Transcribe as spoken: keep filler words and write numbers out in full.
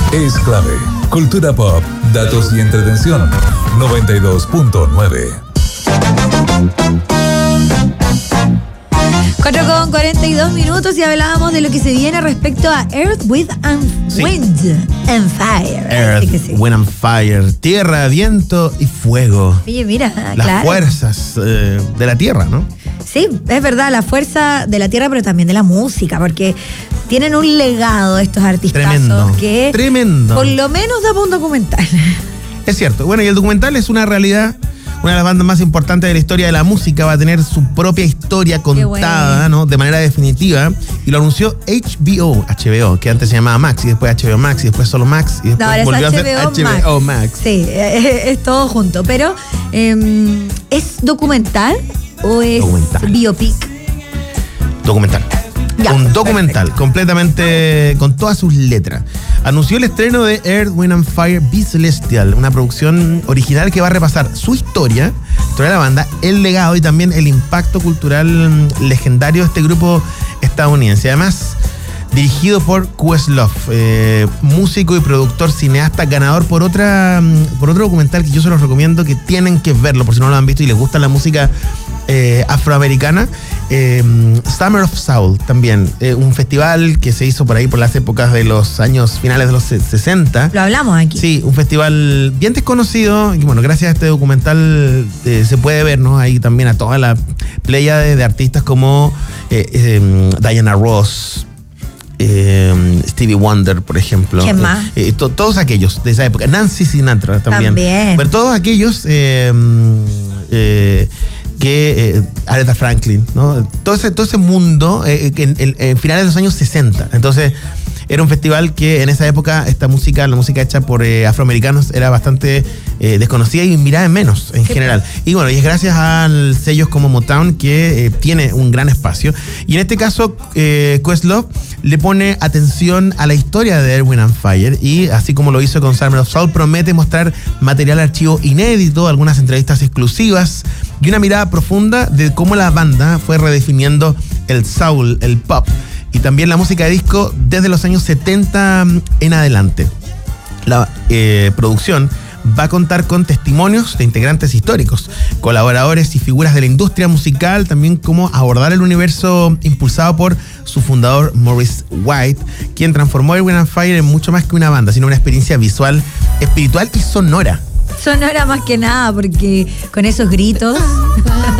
es clave. Cultura pop, datos y entretención. noventa y dos punto nueve. cuatro con cuarenta y dos minutos y hablábamos de lo que se viene respecto a Earth, Wind and, Sí. Wind and Fire. Earth, Así que sí. Wind and Fire, tierra, viento y fuego. Oye, mira, Las claro. fuerzas eh, de la tierra, ¿no? Sí, es verdad, la fuerza de la tierra, pero también de la música, porque tienen un legado estos artistas Tremendo, que tremendo. por lo menos da para un documental. Es cierto. Bueno, y el documental es una realidad. Una de las bandas más importantes de la historia de la música va a tener su propia historia contada, bueno. ¿no? De manera definitiva. Y lo anunció H B O, H B O, que antes se llamaba Max, y después H B O Max, y después solo Max, y después No, ahora es volvió a ser H B O Max. Max. Sí, es, es todo junto. Pero, eh, ¿es documental o es Documental. biopic? Documental. Ya, un documental perfecto. completamente con todas sus letras. Anunció el estreno de Earth, Wind and Fire Be Celestial, una producción original que va a repasar su historia, la historia de la banda, el legado y también el impacto cultural mm, legendario de este grupo estadounidense. Además, dirigido por Questlove, eh, músico y productor, cineasta, ganador por otra mm, por otro documental que yo se los recomiendo, que tienen que verlo por si no lo han visto y les gusta la música eh, afroamericana. Eh, Summer of Soul también, eh, un festival que se hizo por ahí por las épocas de los años finales de los sesenta. Lo hablamos aquí. Sí, un festival bien desconocido, y bueno, gracias a este documental eh, se puede ver, ¿no? Ahí también a toda la playa de, de artistas como eh, eh, Diana Ross, eh, Stevie Wonder, por ejemplo. ¿Quién más? Eh, to, todos aquellos de esa época. Nancy Sinatra también. También. Pero todos aquellos eh, eh, que eh, Aretha Franklin, ¿no? Todo ese, todo ese mundo eh, que en, en, en finales de los años sesenta. Entonces, era un festival que en esa época esta música, la música hecha por eh, afroamericanos, era bastante eh, desconocida y mirada en menos en Sí, general. Y bueno, y es gracias a sellos como Motown que eh, tiene un gran espacio. Y en este caso, eh, Questlove le pone atención a la historia de Earth, Wind and Fire, y así como lo hizo con Summer of Soul, promete mostrar material archivo inédito, algunas entrevistas exclusivas y una mirada profunda de cómo la banda fue redefiniendo el soul, el pop y también la música de disco desde los años setenta en adelante. La eh, producción va a contar con testimonios de integrantes históricos, colaboradores y figuras de la industria musical, también cómo abordar el universo impulsado por su fundador Maurice White, quien transformó el Wind and Fire en mucho más que una banda, sino una experiencia visual, espiritual y sonora. Sonora más que nada, porque con esos gritos.